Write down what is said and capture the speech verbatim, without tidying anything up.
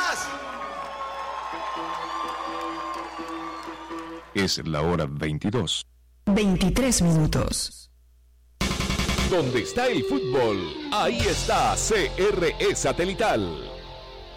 más! Es la hora veintidós. veintitrés minutos. Donde está el fútbol, ahí está C R E Satelital.